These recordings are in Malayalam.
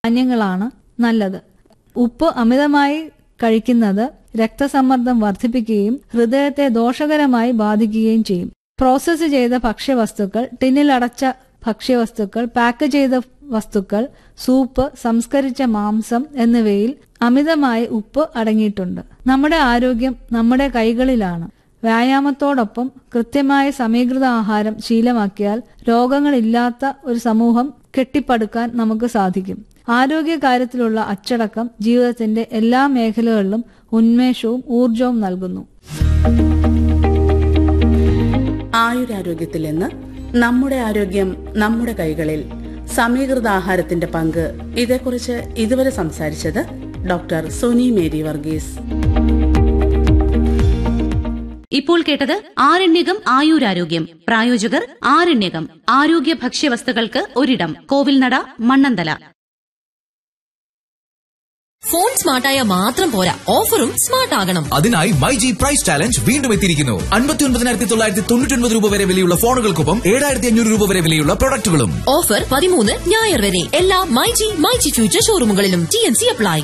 ധാന്യങ്ങളാണ് നല്ലത്. ഉപ്പ് അമിതമായി കഴിക്കുന്നത് രക്തസമ്മർദ്ദം വർദ്ധിപ്പിക്കുകയും ഹൃദയത്തെ ദോഷകരമായി ബാധിക്കുകയും ചെയ്യും. പ്രോസസ്സ് ചെയ്ത ഭക്ഷ്യവസ്തുക്കൾ, ടിന്നിലടച്ച ഭക്ഷ്യവസ്തുക്കൾ, പാക്ക് ചെയ്ത വസ്തുക്കൾ, സൂപ്പ്, സംസ്കരിച്ച മാംസം എന്നിവയിൽ അമിതമായി ഉപ്പ് അടങ്ങിയിട്ടുണ്ട്. നമ്മുടെ ആരോഗ്യം നമ്മുടെ കൈകളിലാണ്. വ്യായാമത്തോടൊപ്പം കൃത്യമായ സമീകൃത ആഹാരം ശീലമാക്കിയാൽ രോഗങ്ങളില്ലാത്ത ഒരു സമൂഹം കെട്ടിപ്പടുക്കാൻ നമുക്ക് സാധിക്കും. ആരോഗ്യകാര്യത്തിലുള്ള അച്ചടക്കം ജീവിതത്തിന്റെ എല്ലാ മേഖലകളിലും ഉന്മേഷവും ഊർജവും നൽകുന്നു. ആയുരാരോഗ്യത്തിൽ നിന്ന് നമ്മുടെ ആരോഗ്യം നമ്മുടെ കൈകളിൽ, സമീകൃത ആഹാരത്തിന്റെ പങ്ക്, ഇതേക്കുറിച്ച് ഇതുവരെ സംസാരിച്ചത് ഡോക്ടർ സുനി മേരി വർഗീസ്. ഇപ്പോൾ കേട്ടത് ആരണ്യകം ആയുരാരോഗ്യം. പ്രായോജകർ ആരണ്യകം ആരോഗ്യ ഭക്ഷ്യവസ്തുക്കൾക്ക് ഒരിടം, കോവിൽനട, മണ്ണന്തല. ഫോൺ സ്മാർട്ടായ മാത്രം പോരാ, ഓഫറും സ്മാർട്ട് ആകണം. അതിനായി മൈജി പ്രൈസ് ചാലഞ്ച് വീണ്ടും എത്തിയിരിക്കുന്നു. 59,999 രൂപ വരെ വിലയുള്ള ഫോണുകൾക്കൊപ്പം 7,500 രൂപ വരെ വിലയുള്ള പ്രൊഡക്റ്റുകളും. ഓഫർ 13 ഞായർ വരെ എല്ലാ മൈജി ഫ്യൂച്ചർ ഷോറൂമുകളിലും. TNC apply.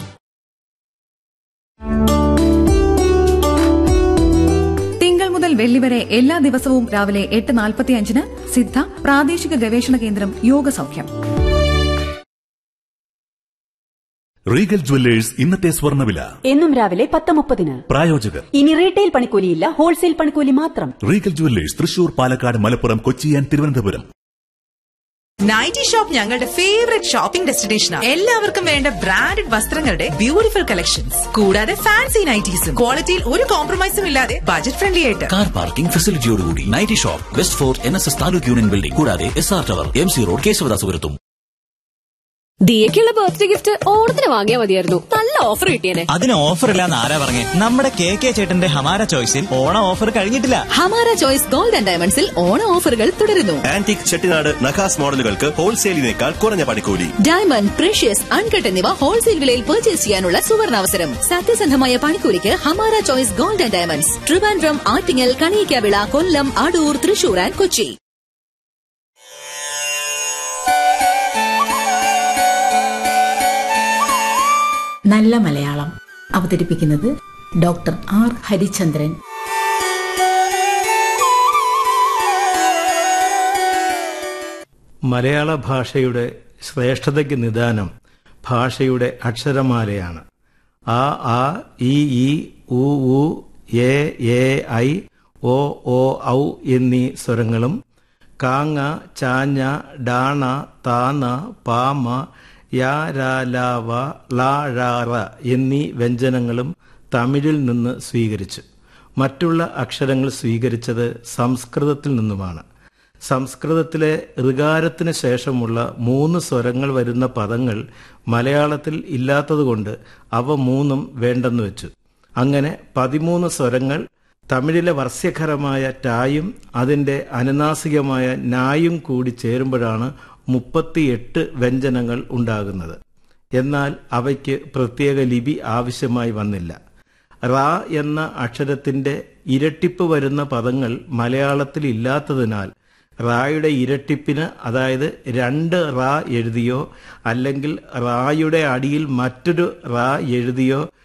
തിങ്കൾ മുതൽ വെള്ളി വരെ എല്ലാ ദിവസവും രാവിലെ 8:45 സിദ്ധ പ്രാദേശിക ഗവേഷണ കേന്ദ്രം യോഗ സൗഖ്യം. റീഗൽ ജുവല്ലേഴ്സ് ഇന്നത്തെ സ്വർണ്ണവില എന്നും രാവിലെ 10:30. പ്രായോജകർ ഇനി റീറ്റെയിൽ പണിക്കൂലിയില്ല, ഹോൾസെയിൽ പണിക്കൂലി മാത്രം. Regal jewellers Thrissur, Palakkad, Malappuram, Kochi and Thiruvananthapuram. Nightie shop ഞങ്ങളുടെ ഫേവറേറ്റ് ഷോപ്പിംഗ് ഡെസ്റ്റിനേഷനാണ്. എല്ലാവർക്കും വേണ്ട ബ്രാൻഡഡ് വസ്ത്രങ്ങളുടെ ബ്യൂട്ടിഫുൾ കളക്ഷൻസ്, കൂടാതെ ഫാൻസി നൈറ്റീസും ക്വാളിറ്റിയിൽ ഒരു കോംപ്രമൈസും ഇല്ലാതെ ബജറ്റ് ഫ്രണ്ട്ലി ആയിട്ട്. Car parking ഫെസിലിറ്റിയോടുകൂടി nightie shop, west fort NSS taluk union building, കൂടാതെ SR tower, MC road, കേശവദാസപുരത്തും. ദിയക്കുള്ള birthday gift ഓണത്തിന് വാങ്ങിയാൽ മതിയായിരുന്നു. നല്ല ഓഫർ കിട്ടിയേനെ. അതിന് ഓഫർ ഇല്ലാന്ന് ആരാ പറഞ്ഞേ? നമ്മുടെ KK ചേട്ടന്റെ ഹമാര ചോയ്സിൽ ഓണ ഓഫർ കഴിഞ്ഞിട്ടില്ല. ഹമാര ചോയ്സ് ഗോൾഡ് ആൻഡ് ഡയമണ്ട്സിൽ ഓണ ഓഫറുകൾ തുടരുന്നു. ആന്റിക് ചെട്ടിനാട് നഖാസ് മോഡലുകൾക്ക് ഹോൾസെയിലിനേക്കാൾ കുറഞ്ഞ പണിക്കൂലി. ഡയമണ്ട്, പ്രഷ്യസ്, അൺകട്ട് എന്നിവ ഹോൾസെയിൽ വിലയിൽ പർച്ചേസ് ചെയ്യാനുള്ള സുവർണാവസരം. സത്യസന്ധമായ പണിക്കൂലിക്ക് Hamara choice gold and diamonds, Trivandrum, Attingal, Kaliyakkavilai, Kollam, Adoor, Thrissur and Kochi. നല്ല മലയാളം അവതരിപ്പിക്കുന്നത് ഡോക്ടർ R ഹരിചന്ദ്രൻ. മലയാള ഭാഷയുടെ ശ്രേഷ്ഠതയ്ക്ക് നിദാനം ഭാഷയുടെ അക്ഷരമാലയാണ്. ആ, ആ, ഈ, ഉ, എ, ഐ, ഓ, ഔ എന്നീ സ്വരങ്ങളും കാങ്ങ, ചാഞ്ഞ, ഡാണ, താന, പാമ, യാ, രാ, ലാ, വ, ള, ഴ, റ എന്നീ വ്യഞ്ജനങ്ങളും തമിഴിൽ നിന്ന് സ്വീകരിച്ചു. മറ്റുള്ള അക്ഷരങ്ങൾ സ്വീകരിച്ചത് സംസ്കൃതത്തിൽ നിന്നുമാണ്. സംസ്കൃതത്തിലെ ഋകാരത്തിന് ശേഷമുള്ള 3 സ്വരങ്ങൾ വരുന്ന പദങ്ങൾ മലയാളത്തിൽ ഇല്ലാത്തതുകൊണ്ട് അവ 3ഉം വേണ്ടെന്ന് വെച്ചു. അങ്ങനെ 13 സ്വരങ്ങൾ തമിഴിലെ വർസ്യഖരമായ ടായും അതിൻ്റെ അനുനാസികമായ നായും കൂടി ചേരുമ്പോഴാണ് 38 വ്യഞ്ജനങ്ങൾ ഉണ്ടാകുന്നത്. എന്നാൽ അവയ്ക്ക് പ്രത്യേക ലിപി ആവശ്യമായി വന്നില്ല. റാ എന്ന അക്ഷരത്തിൻ്റെ ഇരട്ടിപ്പ് വരുന്ന പദങ്ങൾ മലയാളത്തിൽ ഇല്ലാത്തതിനാൽ റായുടെ ഇരട്ടിപ്പിന്, അതായത് 2 റാ എഴുതിയോ അല്ലെങ്കിൽ റായുടെ അടിയിൽ മറ്റൊരു റാ എഴുതിയോ